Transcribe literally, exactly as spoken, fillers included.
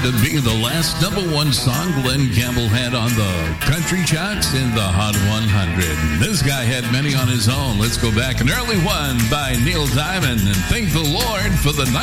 to be the last number one song Glenn Campbell had on the country charts in the Hot one hundred. This guy had many on his own. Let's go back. An early one by Neil Diamond, and thank the Lord for the